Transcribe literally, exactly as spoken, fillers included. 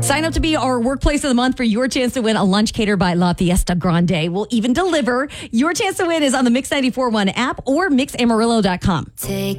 Sign up to be our workplace of the month for your chance to win a lunch catered by La Fiesta Grande. We'll even deliver. Your chance to win is on the Mix ninety-four point one app or mix amarillo dot com. Take